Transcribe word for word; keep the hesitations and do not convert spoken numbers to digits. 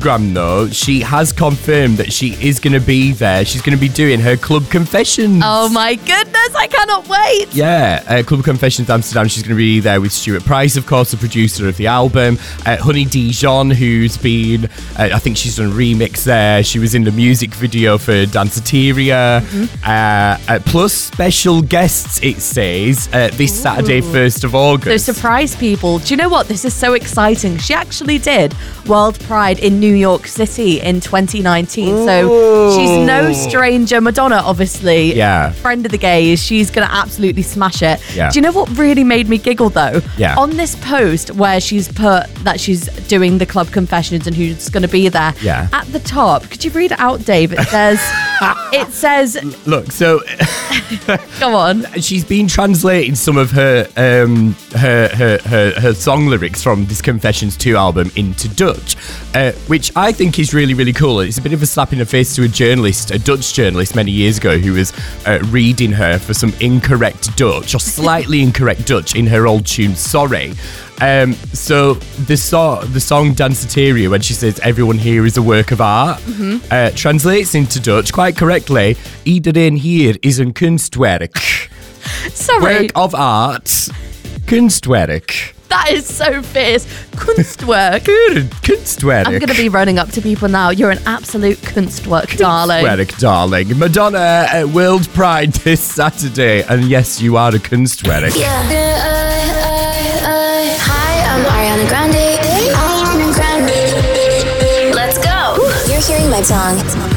Instagram, though, she has confirmed that she is going to be there. She's going to be doing her Club Confessions. Oh my goodness, I cannot wait. Yeah, uh, Club Confessions Amsterdam. She's going to be there with Stuart Price, of course, the producer of the album. Uh, Honey Dijon, who's been, uh, I think she's done a remix there. She was in the music video for Danceteria. Mm-hmm. Uh, uh, plus special guests, it says, uh, this Ooh. Saturday, first of August. So surprise people. Do you know what? This is so exciting. She actually did World Pride in New York City in twenty nineteen. Ooh. So she's no stranger. Madonna, obviously, yeah. friend of the gays. She's going to absolutely smash it. Yeah. Do you know what really made me giggle, though? Yeah. On this post where she's put that she's doing the Club Confessions and who's going to be there, yeah. at the top, could you read it out, Dave? It says, it says... Look, so... Go on. She's been translating some of her, um, her, her, her, her song lyrics from this Confessions two album into Dutch, uh, which I think is really, really cool. It's a bit of a slap in the face to a journalist, a Dutch journalist many years ago who was uh, reading her for some incorrect Dutch or slightly incorrect Dutch in her old tune, Sorry. Um, so the, so- the song Danceteria, when she says everyone here is a work of art, mm-hmm. uh, translates into Dutch quite correctly. Iedereen hier is een kunstwerk. Sorry. Work of art. Kunstwerk. That is so fierce. Kunstwerk. Kunstwerk. I'm going to be running up to people now. You're an absolute Kunstwerk, darling. Kunstwerk, darling. Madonna at World Pride this Saturday. And yes, you are a Kunstwerk. Yeah. I, I, I, hi, I'm Ariana Grande. Ariana Grande. Let's go. You're hearing my song.